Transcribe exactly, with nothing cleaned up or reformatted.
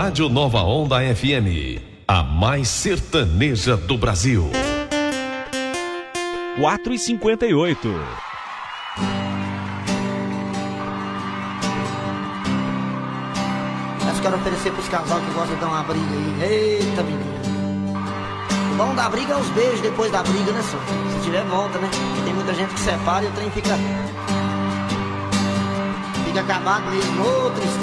Rádio Nova Onda F M, a mais sertaneja do Brasil. quatro e cinquenta e oito. Acho que quero oferecer pros casal que gostam de dar uma briga aí. Eita, menino. O bom da briga é os beijos depois da briga, né, senhor? Se tiver, volta, né? Porque tem muita gente que separa e o trem fica... Fica acabado mesmo. Ô, tristeza.